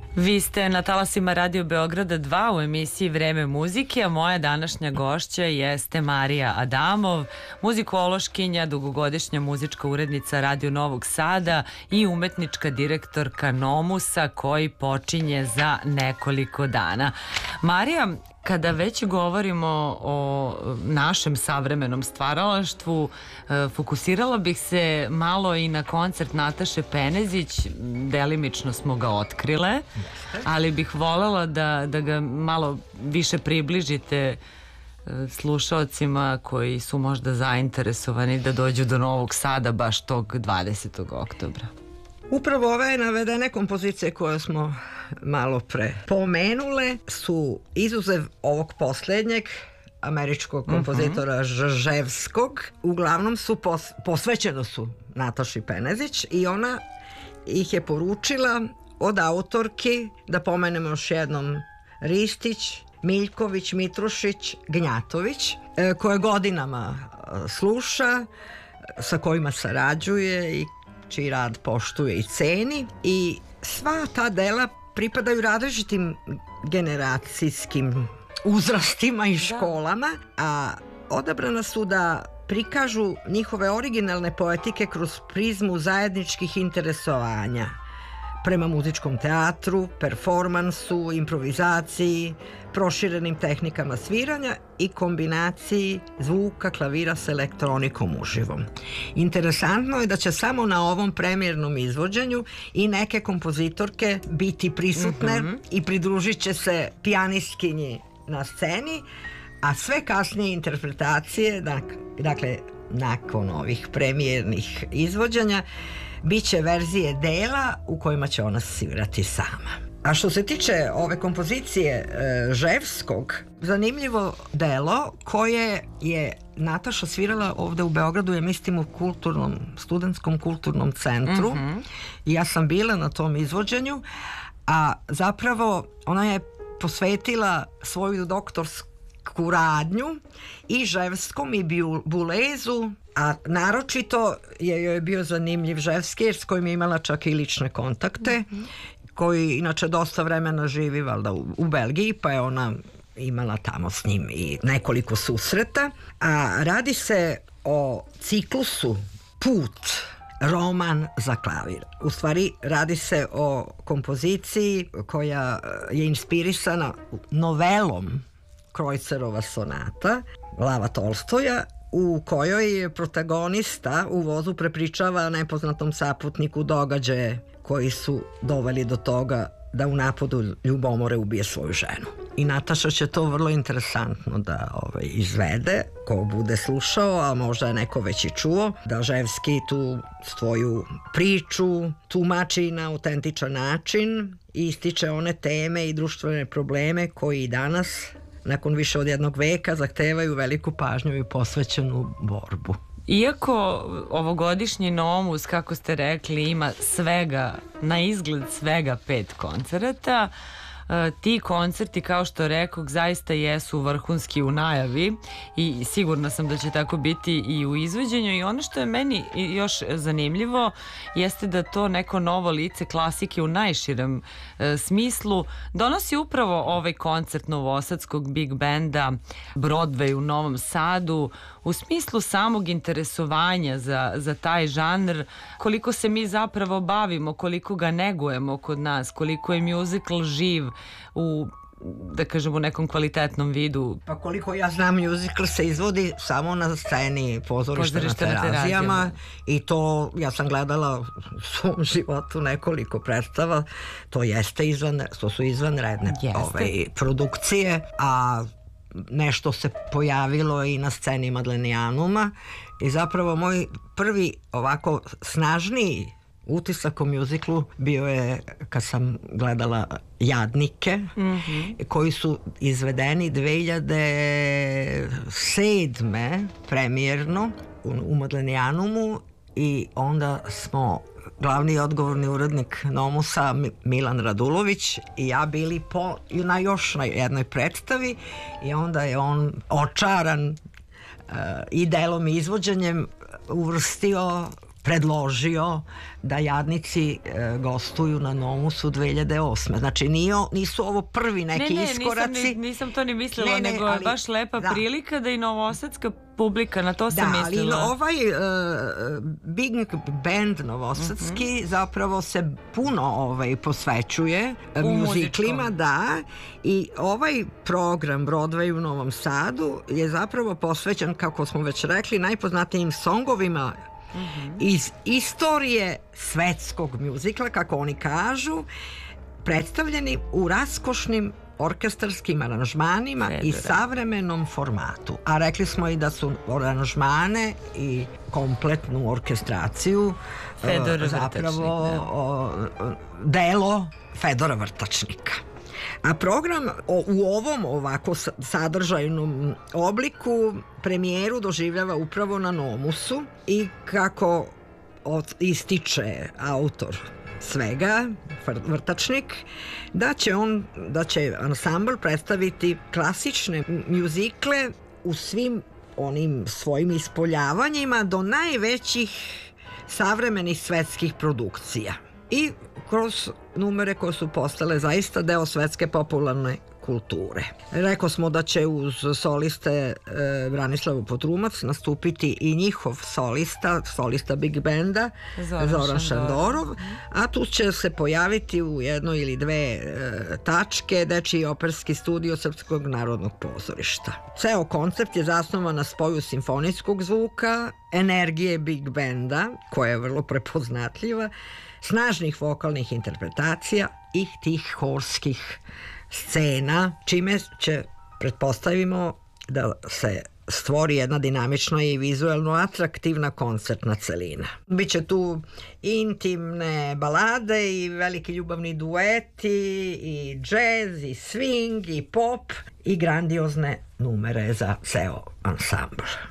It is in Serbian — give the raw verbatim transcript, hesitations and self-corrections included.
Vi ste na talasima Radio Beograda dva u emisiji Vreme muzike, a moja današnja gošća jeste Marija Adamov, muzikološkinja, dugogodišnja muzička urednica Radio Novog Sada i umetnička direktorka Nomusa koji počinje za nekoliko dana. Marija, kada već govorimo o našem savremenom stvaralaštvu, fokusirala bih se malo i na koncert Nataše Penezić. Delimično smo ga otkrile, ali bih voljela da, da ga malo više približite slušaocima koji su možda zainteresovani da dođu do Novog Sada baš tog dvadesetog oktobra. Upravo ove navedene kompozicije koje smo malo pre pomenule su, izuzev ovog posljednjeg američkog kompozitora Žeževskog, uglavnom su pos, posvećeno su Nataši Penezić i ona ih je poručila od autorki, da pomenemo još jednom, Ristić, Miljković, Mitrušić, Gnjatović, koje godinama sluša, sa kojima sarađuje i čiji rad poštuje i ceni, i sva ta dela pripadaju različitim generacijskim uzrastima i školama, a odabrana su da prikažu njihove originalne poetike kroz prizmu zajedničkih interesovanja prema muzičkom teatru, performansu, improvizaciji, proširenim tehnikama sviranja i kombinaciji zvuka klavira s elektronikom uživom. Interesantno je da će samo na ovom premijernom izvođenju i neke kompozitorke biti prisutne mm-hmm. i pridružit će se pijanistkinji na sceni, a sve kasnije interpretacije, dakle nakon ovih premijernih izvođenja, bit će verzije dela u kojima će ona svirati sama. A što se tiče ove kompozicije e, Ževskog, zanimljivo delo koje je Nataša svirala ovde u Beogradu, ja mislim u kulturnom, studentskom kulturnom centru, mm-hmm. i ja sam bila na tom izvođenju, a zapravo ona je posvetila svoju doktorsku radnju i Ževskom i Bulezu, a naročito je joj bio zanimljiv Ževski, jer s kojim je imala čak i lične kontakte, mm-hmm. koji inače dosta vremena živi valjda u, u Belgiji, pa je ona imala tamo s njim i nekoliko susreta. A radi se o ciklusu Put, roman za klavir. U stvari radi se o kompoziciji koja je inspirisana novelom Krojcerova sonata Lava Tolstoja, u kojoj protagonista u vozu prepričava nepoznatom saputniku događaje koji su doveli do toga da u napadu ljubomore ubije svoju ženu. I Nataša će to vrlo interesantno da ovaj, izvede, ko bude slušao, a možda je neko već i čuo, da Ževski tu svoju priču tumači na autentičan način i ističe one teme i društvene probleme koji i danas, nakon više od jednog veka, zahtevaju veliku pažnju i posvećenu borbu. Iako ovogodišnji Nomus, kako ste rekli, ima svega, na izgled svega pet koncerata, ti koncerti, kao što rekoh, zaista jesu vrhunski u najavi i sigurna sam da će tako biti i u izvođenju. I ono što je meni još zanimljivo jeste da to neko novo lice klasike u najširem e, smislu donosi upravo ovaj koncert novosadskog big benda Broadway u Novom Sadu, u smislu samog interesovanja za, za taj žanr, koliko se mi zapravo bavimo, koliko ga negujemo kod nas, koliko je musical živ u, da kažemo, nekom kvalitetnom vidu. Pa koliko ja znam, musical se izvodi samo na sceni pozorišta na Terazijama i to ja sam gledala u svom životu nekoliko predstava, to jeste izvan, to su izvanredne ove, produkcije, a nešto se pojavilo i na sceni Madlenijanuma i zapravo moj prvi ovako snažniji utisak o mjuziklu bio je kad sam gledala Jadnike, mm-hmm. koji su izvedeni dve hiljade sedme premijerno u, u Madlenijanumu i onda smo glavni odgovorni urednik Nomusa Milan Radulović i ja bili po, na još na jednoj predstavi i onda je on očaran uh, i delom i izvođenjem uvrstio predložio da Jadnici e, gostuju na Nomusu dve hiljade osme. Znači nije, nisu ovo prvi neki ne, ne, iskoraci. Nisam, ni, nisam to ni mislila, ne, ne, nego ali, je baš lepa da. prilika da i novosadska publika, na to sam da, mislila. Da, ali ovaj uh, Big Band novosadski uh-huh. zapravo se puno ovaj, posvećuje u muziklima, muzičkom. Da, i ovaj program Broadway u Novom Sadu je zapravo posvećen, kako smo već rekli, najpoznatijim songovima uh-huh. iz istorije svetskog mjuzikla, kako oni kažu, predstavljeni u raskošnim orkestarskim aranžmanima Fedora. I savremenom formatu. A rekli smo i da su aranžmane i kompletnu orkestraciju Fedora zapravo Vrtačnik, o, delo Fedora Vrtačnika. A program o, u ovom ovako sadržajnom obliku premijeru doživljava upravo na Nomusu i kako od, ističe autor svega, Vrtačnik, da će on, da će ansambl predstaviti klasične mjuzikle u svim onim svojim ispoljavanjima do najvećih savremenih svetskih produkcija. I kroz numere koje su postale zaista deo svetske popularne kulture. Rekao smo da će uz soliste e, Branislav Potrumac nastupiti i njihov solista, solista Big Banda Zoran, Zoran Šandorov, a tu će se pojaviti u jednoj ili dve e, tačke dečiji operski studio Srpskog narodnog pozorišta. Ceo koncept je zasnovan na spoju simfonijskog zvuka, energije Big Banda, koja je vrlo prepoznatljiva, snažnih vokalnih interpretacija i tih horskih scena, čime će, pretpostavimo, da se stvori jedna dinamična i vizuelno atraktivna koncertna celina. Biće tu intimne balade i veliki ljubavni dueti i džez i swing i pop i grandiozne numere za ceo ansambl.